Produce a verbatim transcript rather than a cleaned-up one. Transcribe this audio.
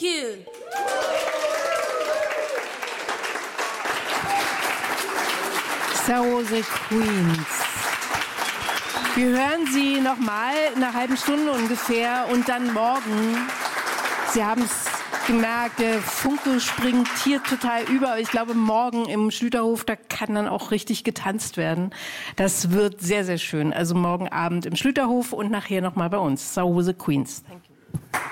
Thank you. So the Queens. Wir hören sie nochmal in einer halben Stunde ungefähr und dann morgen. Sie haben es gemerkt, der Funke springt hier total über. Ich glaube, morgen im Schlüterhof, da kann dann auch richtig getanzt werden. Das wird sehr, sehr schön. Also morgen Abend im Schlüterhof und nachher nochmal bei uns. So the Queens. Thank you.